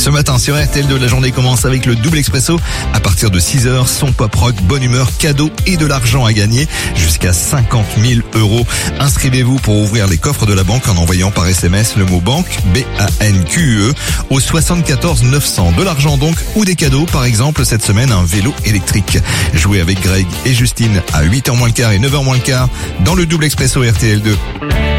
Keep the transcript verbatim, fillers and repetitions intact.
Ce matin sur R T L deux, la journée commence avec le double expresso. À partir de six heures, son pop rock, bonne humeur, cadeaux et de l'argent à gagner jusqu'à cinquante mille euros. Inscrivez-vous pour ouvrir les coffres de la banque en envoyant par S M S le mot banque, B A N Q U E, au soixante-quatorze neuf cents. De l'argent donc ou des cadeaux, par exemple cette semaine un vélo électrique. Jouez avec Greg et Justine à huit heures moins le quart et neuf heures moins le quart dans le double expresso R T L deux.